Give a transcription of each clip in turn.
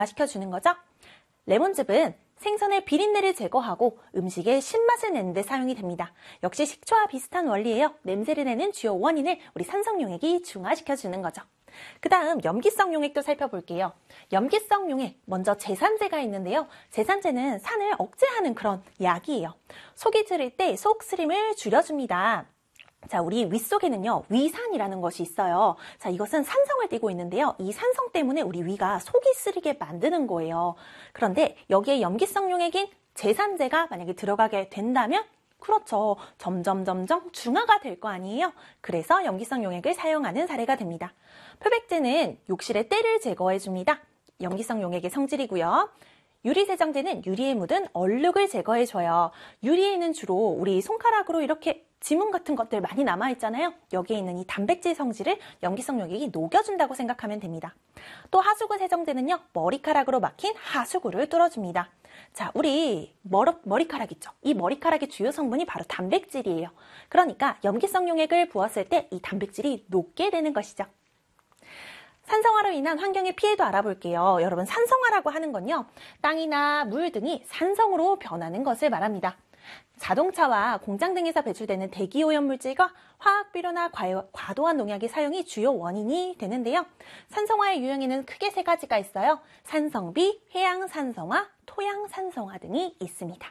시켜주는 거죠. 레몬즙은 생선의 비린내를 제거하고 음식의 신맛을 내는 데 사용이 됩니다. 역시 식초와 비슷한 원리예요. 냄새를 내는 주요 원인을 우리 산성용액이 중화시켜주는 거죠. 그 다음 염기성 용액도 살펴볼게요. 염기성 용액, 먼저 제산제가 있는데요. 제산제는 산을 억제하는 그런 약이에요. 속이 트일 때 속 쓰림을 줄여줍니다. 자, 우리 위 속에는요, 위산이라는 것이 있어요. 자, 이것은 산성을 띠고 있는데요. 이 산성 때문에 우리 위가 속이 쓰리게 만드는 거예요. 그런데 여기에 염기성 용액인 제산제가 만약에 들어가게 된다면 그렇죠. 점점 중화가 될 거 아니에요. 그래서 염기성 용액을 사용하는 사례가 됩니다. 표백제는 욕실의 때를 제거해 줍니다. 염기성 용액의 성질이고요. 유리세정제는 유리에 묻은 얼룩을 제거해 줘요. 유리에는 주로 우리 손가락으로 이렇게 지문 같은 것들 많이 남아있잖아요. 여기에 있는 이 단백질 성질을 염기성 용액이 녹여준다고 생각하면 됩니다. 또 하수구 세정제는요, 머리카락으로 막힌 하수구를 뚫어줍니다. 자, 우리 머리카락 있죠? 이 머리카락의 주요 성분이 바로 단백질이에요. 그러니까 염기성 용액을 부었을 때 이 단백질이 녹게 되는 것이죠. 산성화로 인한 환경의 피해도 알아볼게요. 여러분, 산성화라고 하는 건요, 땅이나 물 등이 산성으로 변하는 것을 말합니다. 자동차와 공장 등에서 배출되는 대기오염물질과 화학비료나 과도한 농약의 사용이 주요 원인이 되는데요. 산성화의 유형에는 크게 세 가지가 있어요. 산성비, 해양산성화, 토양산성화 등이 있습니다.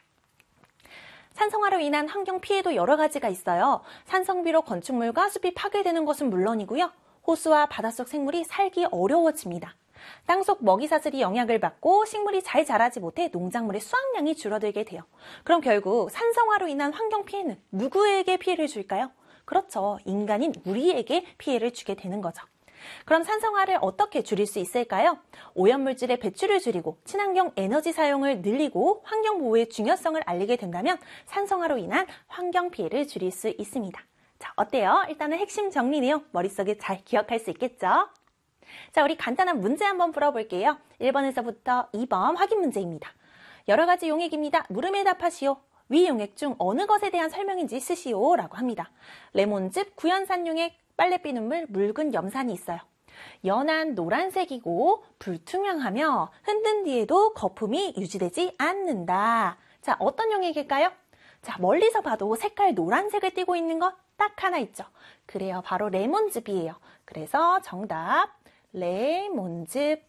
산성화로 인한 환경 피해도 여러 가지가 있어요. 산성비로 건축물과 숲이 파괴되는 것은 물론이고요. 호수와 바닷속 생물이 살기 어려워집니다. 땅속 먹이사슬이 영향을 받고 식물이 잘 자라지 못해 농작물의 수확량이 줄어들게 돼요. 그럼 결국 산성화로 인한 환경 피해는 누구에게 피해를 줄까요? 그렇죠. 인간인 우리에게 피해를 주게 되는 거죠. 그럼 산성화를 어떻게 줄일 수 있을까요? 오염물질의 배출을 줄이고 친환경 에너지 사용을 늘리고 환경보호의 중요성을 알리게 된다면 산성화로 인한 환경 피해를 줄일 수 있습니다. 자, 어때요? 일단은 핵심 정리네요. 머릿속에 잘 기억할 수 있겠죠? 자, 우리 간단한 문제 한번 풀어볼게요. 1번에서부터 2번 확인 문제입니다. 여러 가지 용액입니다. 물음에 답하시오. 위 용액 중 어느 것에 대한 설명인지 쓰시오 라고 합니다. 레몬즙, 구연산 용액, 빨래비 눈물, 묽은 염산이 있어요. 연한 노란색이고 불투명하며 흔든 뒤에도 거품이 유지되지 않는다. 자, 어떤 용액일까요? 자, 멀리서 봐도 색깔 노란색을 띠고 있는 것 딱 하나 있죠. 그래요. 바로 레몬즙이에요. 그래서 정답 레몬즙이라고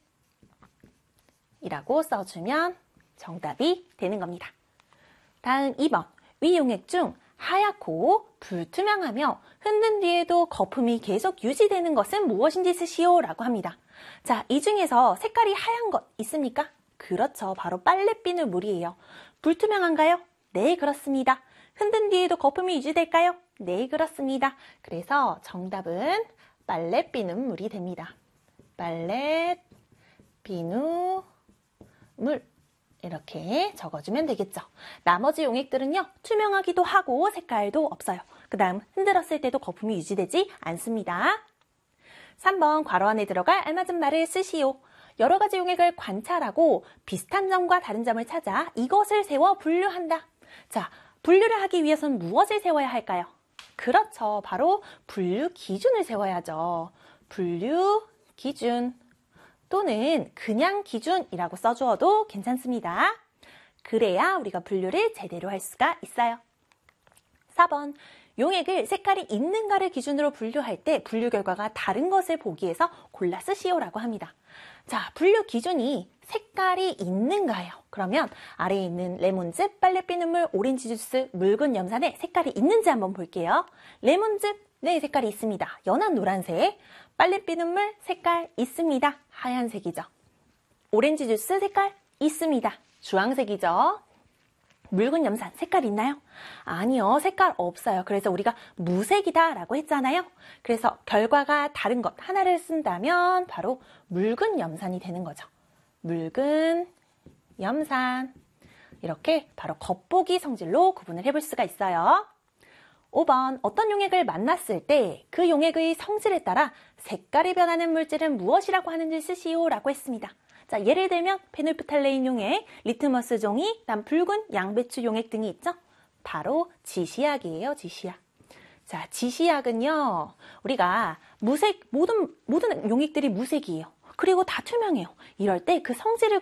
써주면 정답이 되는 겁니다. 다음 2번. 위 용액 중 하얗고 불투명하며 흔든 뒤에도 거품이 계속 유지되는 것은 무엇인지 쓰시오 라고 합니다. 자, 이 중에서 색깔이 하얀 것 있습니까? 그렇죠. 바로 빨래비누 물이에요. 불투명한가요? 네, 그렇습니다. 흔든 뒤에도 거품이 유지될까요? 네, 그렇습니다. 그래서 정답은 빨래비누 물이 됩니다. 빨래비누 물 이렇게 적어주면 되겠죠. 나머지 용액들은요, 투명하기도 하고 색깔도 없어요. 그 다음 흔들었을 때도 거품이 유지되지 않습니다. 3번 괄호 안에 들어갈 알맞은 말을 쓰시오. 여러 가지 용액을 관찰하고 비슷한 점과 다른 점을 찾아 이것을 세워 분류한다. 자, 분류를 하기 위해서는 무엇을 세워야 할까요? 그렇죠. 바로 분류 기준을 세워야죠. 분류 기준 또는 그냥 기준이라고 써주어도 괜찮습니다. 그래야 우리가 분류를 제대로 할 수가 있어요. 4번 용액을 색깔이 있는가를 기준으로 분류할 때 분류 결과가 다른 것을 보기 위해서 골라 쓰시오라고 합니다. 자, 분류 기준이 색깔이 있는가요? 그러면 아래에 있는 레몬즙, 빨래비 눈물, 오렌지 주스, 묽은 염산에 색깔이 있는지 한번 볼게요. 레몬즙, 네, 색깔이 있습니다. 연한 노란색. 빨래비 눈물, 색깔 있습니다. 하얀색이죠. 오렌지 주스, 색깔 있습니다. 주황색이죠. 묽은 염산, 색깔 있나요? 아니요, 색깔 없어요. 그래서 우리가 무색이다 라고 했잖아요. 그래서 결과가 다른 것 하나를 쓴다면 바로 묽은 염산이 되는 거죠. 묽은 염산. 이렇게 바로 겉보기 성질로 구분을 해볼 수가 있어요. 5번 어떤 용액을 만났을 때 그 용액의 성질에 따라 색깔이 변하는 물질은 무엇이라고 하는지 쓰시오 라고 했습니다. 자, 예를 들면 페놀프탈레인 용액, 리트머스 종이, 붉은 양배추 용액 등이 있죠. 바로 지시약이에요. 지시약. 자, 지시약은요, 우리가 무색, 모든 용액들이 무색이에요. 그리고 다 투명해요. 이럴 때 그 성질을